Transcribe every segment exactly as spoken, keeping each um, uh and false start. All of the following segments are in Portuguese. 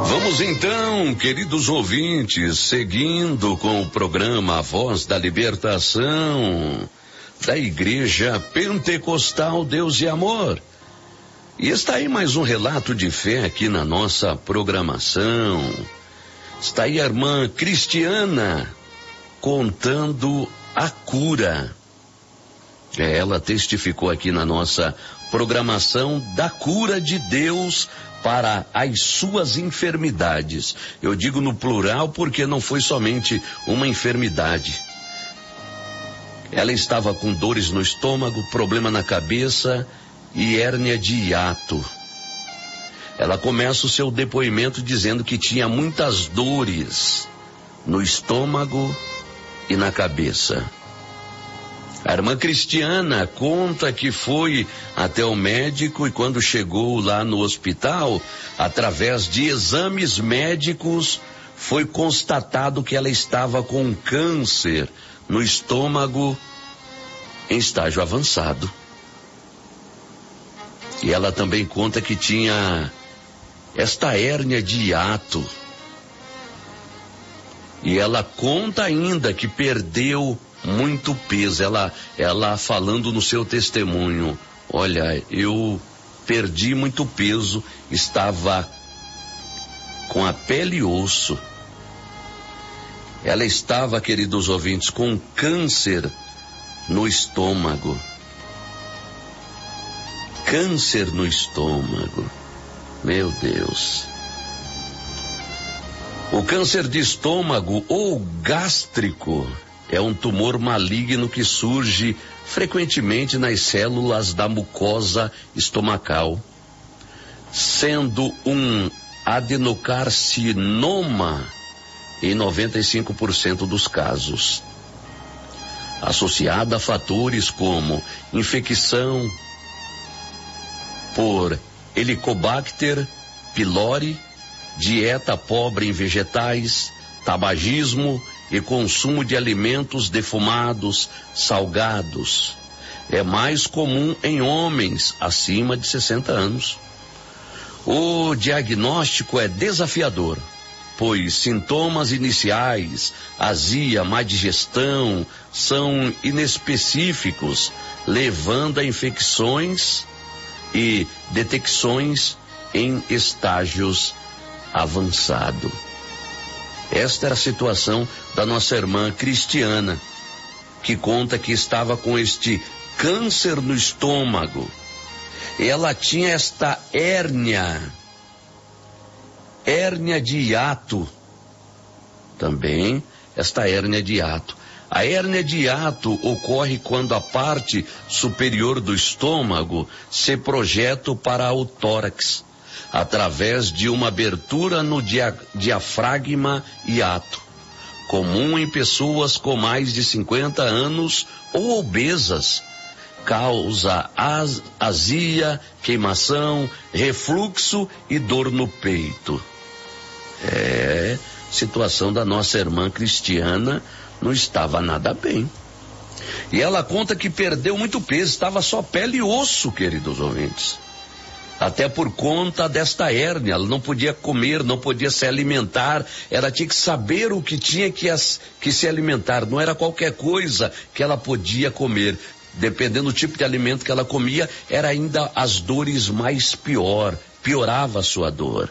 Vamos então, queridos ouvintes, seguindo com o programa A Voz da Libertação da Igreja Pentecostal Deus e Amor. E está aí mais um relato de fé aqui na nossa programação. Está aí a irmã Cristiana contando a cura. Ela testificou aqui na nossa programação da cura de Deus para as suas enfermidades. Eu digo no plural porque não foi somente uma enfermidade. Ela estava com dores no estômago, problema na cabeça e hérnia de hiato. Ela começa o seu depoimento dizendo que tinha muitas dores no estômago e na cabeça. A irmã Cristiana conta que foi até o médico e quando chegou lá no hospital, através de exames médicos, foi constatado que ela estava com câncer no estômago em estágio avançado. E ela também conta que tinha esta hérnia de hiato. E ela conta ainda que perdeu muito peso. Ela, ela falando no seu testemunho, olha, eu perdi muito peso, estava com a pele e osso. Ela estava, queridos ouvintes, com câncer no estômago. Câncer no estômago. Meu Deus. O câncer de estômago ou gástrico é um tumor maligno que surge frequentemente nas células da mucosa estomacal, sendo um adenocarcinoma em noventa e cinco por cento dos casos, associada a fatores como infecção por Helicobacter pylori, dieta pobre em vegetais, tabagismo e consumo de alimentos defumados, salgados. É mais comum em homens acima de sessenta anos. O diagnóstico é desafiador, pois sintomas iniciais, azia, má digestão, são inespecíficos, levando a infecções e detecções em estágios avançados. Esta era a situação da nossa irmã Cristiana, que conta que estava com este câncer no estômago. Ela tinha esta hérnia, hérnia de hiato, também esta hérnia de hiato. A hérnia de hiato ocorre quando a parte superior do estômago se projeta para o tórax, através de uma abertura no dia, diafragma hiato, comum em pessoas com mais de cinquenta anos ou obesas. Causa az, azia, queimação, refluxo e dor no peito. É, situação da nossa irmã Cristiana não estava nada bem. E ela conta que perdeu muito peso, estava só pele e osso, queridos ouvintes. Até por conta desta hérnia, ela não podia comer, não podia se alimentar, ela tinha que saber o que tinha que, as, que se alimentar, não era qualquer coisa que ela podia comer. Dependendo do tipo de alimento que ela comia, era ainda as dores mais pior, piorava a sua dor.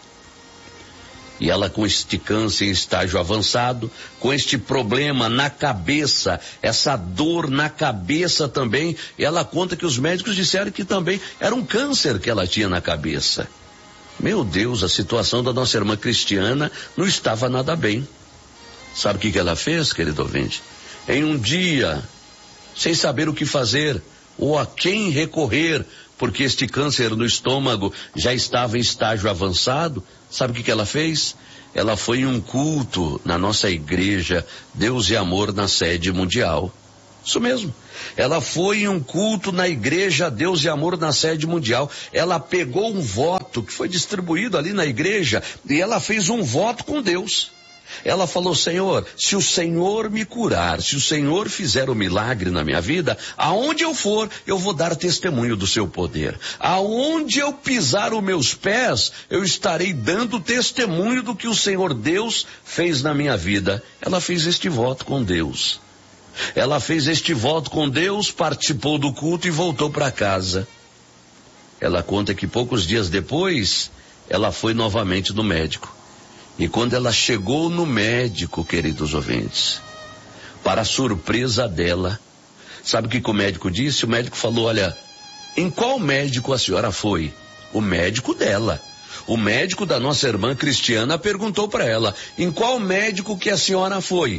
E ela com este câncer em estágio avançado, com este problema na cabeça, essa dor na cabeça também, ela conta que os médicos disseram que também era um câncer que ela tinha na cabeça. Meu Deus, a situação da nossa irmã Cristiana não estava nada bem. Sabe o que que ela fez, querido ouvinte? Em um dia, sem saber o que fazer ou a quem recorrer, porque este câncer no estômago já estava em estágio avançado, sabe o que que ela fez? Ela foi em um culto na nossa igreja Deus e Amor na sede mundial. Isso mesmo. Ela foi em um culto na igreja Deus e Amor na sede mundial. Ela pegou um voto que foi distribuído ali na igreja e ela fez um voto com Deus. Ela falou: Senhor, se o Senhor me curar, se o Senhor fizer o milagre na minha vida, aonde eu for, eu vou dar testemunho do seu poder. Aonde eu pisar os meus pés, eu estarei dando testemunho do que o Senhor Deus fez na minha vida. Ela fez este voto com Deus. Ela fez este voto com Deus, participou do culto e voltou para casa. Ela conta que poucos dias depois, ela foi novamente no médico. E quando ela chegou no médico, queridos ouvintes, para a surpresa dela, sabe o que, que o médico disse? O médico falou: olha, em qual médico a senhora foi? O médico dela. O médico da nossa irmã Cristiana perguntou para ela: em qual médico que a senhora foi?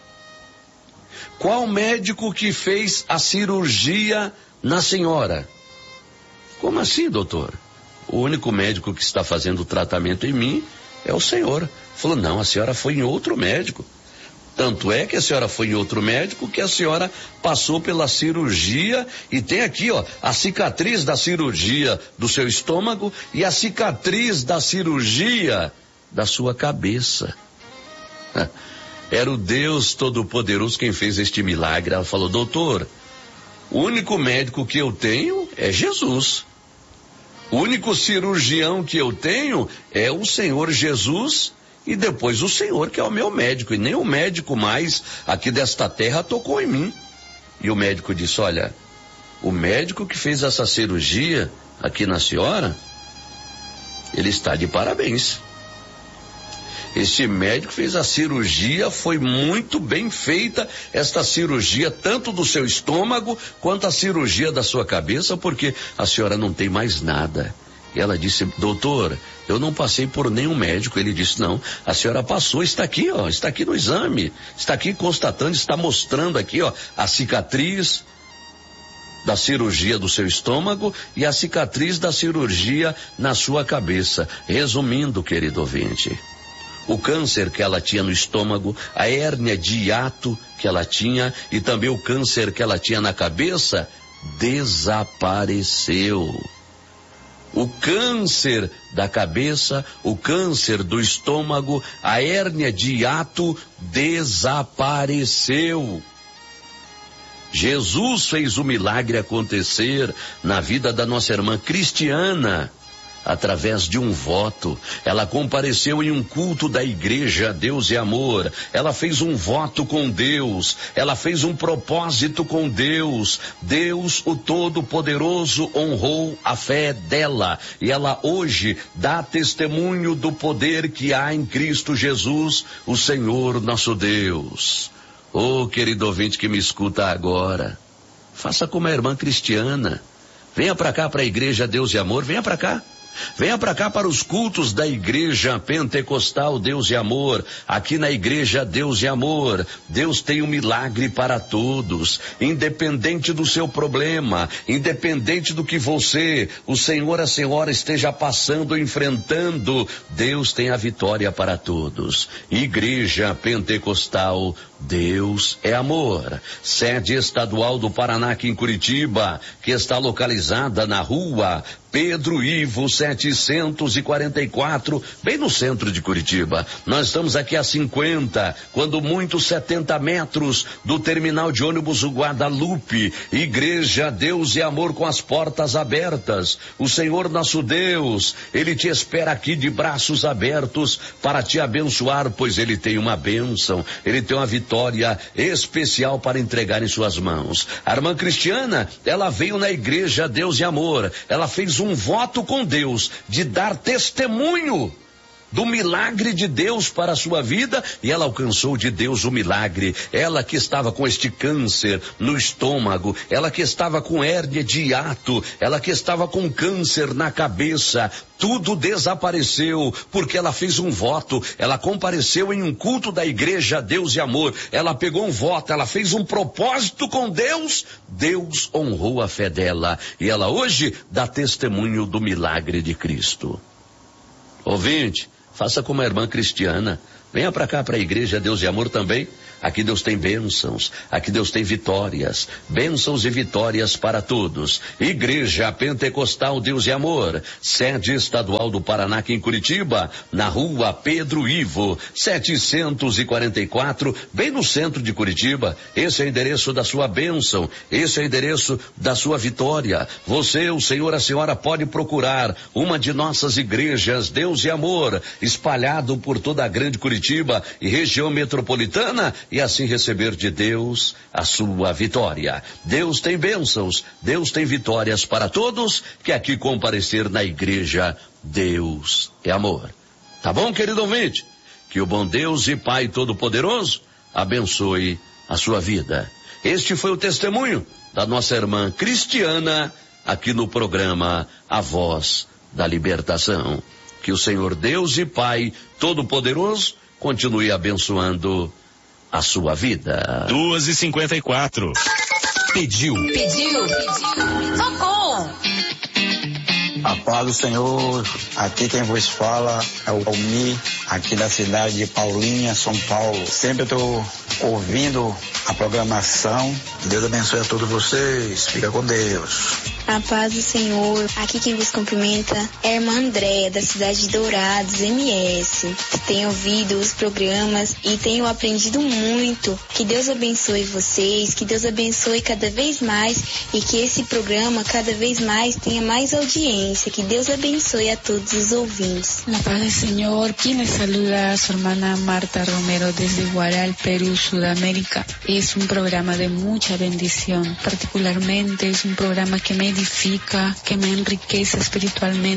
Qual médico que fez a cirurgia na senhora? Como assim, doutor? O único médico que está fazendo o tratamento em mim é o senhor. Falou: não, a senhora foi em outro médico. Tanto é que a senhora foi em outro médico que a senhora passou pela cirurgia e tem aqui, ó, a cicatriz da cirurgia do seu estômago e a cicatriz da cirurgia da sua cabeça. Era o Deus Todo-Poderoso quem fez este milagre. Ela falou: doutor, o único médico que eu tenho é Jesus. O único cirurgião que eu tenho é o Senhor Jesus e depois o Senhor, que é o meu médico. E nem o médico mais aqui desta terra tocou em mim. E o médico disse: olha, o médico que fez essa cirurgia aqui na senhora, ele está de parabéns. Este médico fez a cirurgia, foi muito bem feita esta cirurgia, tanto do seu estômago quanto a cirurgia da sua cabeça, porque a senhora não tem mais nada. E ela disse: doutor, eu não passei por nenhum médico. Ele disse: não, a senhora passou, está aqui, ó, está aqui no exame, está aqui constatando, está mostrando aqui, ó, a cicatriz da cirurgia do seu estômago e a cicatriz da cirurgia na sua cabeça. Resumindo, querido ouvinte, o câncer que ela tinha no estômago, a hérnia de hiato que ela tinha e também o câncer que ela tinha na cabeça, desapareceu. O câncer da cabeça, o câncer do estômago, a hérnia de hiato desapareceu. Jesus fez o milagre acontecer na vida da nossa irmã Cristiana, através de um voto. Ela compareceu em um culto da igreja Deus e Amor. Ela fez um voto com Deus. Ela fez um propósito com Deus. Deus, o Todo-Poderoso, honrou a fé dela. E ela hoje dá testemunho do poder que há em Cristo Jesus, o Senhor nosso Deus. Oh, querido ouvinte que me escuta agora, faça como a irmã Cristiana. Venha para cá, para a igreja Deus e Amor. Venha para cá. Venha para cá para os cultos da igreja pentecostal Deus e Amor. Aqui na igreja Deus e Amor, Deus tem um milagre para todos, independente do seu problema, independente do que você, o Senhor, a senhora esteja passando, enfrentando, Deus tem a vitória para todos. Igreja Pentecostal Deus é Amor, sede estadual do Paraná aqui em Curitiba, que está localizada na rua Pedro Ivo setecentos e quarenta e quatro, bem no centro de Curitiba. Nós estamos aqui a cinquenta, quando muito setenta metros do terminal de ônibus Guadalupe. Igreja Deus e Amor com as portas abertas. O Senhor nosso Deus, Ele te espera aqui de braços abertos para te abençoar, pois Ele tem uma bênção, Ele tem uma vitória especial para entregar em suas mãos. A irmã Cristiana, ela veio na igreja Deus e Amor, ela fez um voto com Deus de dar testemunho do milagre de Deus para a sua vida, e ela alcançou de Deus o milagre. Ela que estava com este câncer no estômago, ela que estava com hérnia de hiato, ela que estava com câncer na cabeça, tudo desapareceu, porque ela fez um voto, ela compareceu em um culto da igreja Deus e Amor, ela pegou um voto, ela fez um propósito com Deus, Deus honrou a fé dela, e ela hoje dá testemunho do milagre de Cristo. Ouvinte, faça como a irmã Cristiana, Venha para cá, para a Igreja Deus e Amor também. Aqui Deus tem bênçãos, aqui Deus tem vitórias, bênçãos e vitórias para todos. Igreja Pentecostal Deus e Amor, sede estadual do Paraná, aqui em Curitiba, na rua Pedro Ivo, setecentos e quarenta e quatro, bem no centro de Curitiba. Esse é o endereço da sua bênção, esse é o endereço da sua vitória. Você, o senhor, a senhora pode procurar uma de nossas igrejas Deus e Amor, espalhado por toda a grande Curitiba e região metropolitana, e assim receber de Deus a sua vitória. Deus tem bênçãos, Deus tem vitórias para todos que aqui comparecer na Igreja Deus é Amor. Tá bom, querido ouvinte? Que o bom Deus e Pai Todo-Poderoso abençoe a sua vida. Este foi o testemunho da nossa irmã Cristiana aqui no programa A Voz da Libertação. Que o Senhor Deus e Pai Todo-Poderoso continue abençoando a sua vida. Duas e cinquenta e quatro. Pediu. Pediu. Pediu. Tocou. A paz do Senhor, aqui quem vos fala é o Almi, aqui da cidade de Paulinha, São Paulo. Sempre estou ouvindo a programação. Deus abençoe a todos vocês. Fica com Deus. A paz do Senhor, aqui quem vos cumprimenta é a irmã Andréia, da cidade de Dourados, M S. Tenho ouvido os programas e tenho aprendido muito. Que Deus abençoe vocês, que Deus abençoe cada vez mais e que esse programa cada vez mais tenha mais audiência. Que Deus abençoe a todos os ouvintes. La paz del Señor, quien les saluda a su hermana Marta Romero desde Huaral, Perú, Sudamérica. Es un programa de mucha bendición, particularmente es un programa que me edifica, que me enriquece espiritualmente.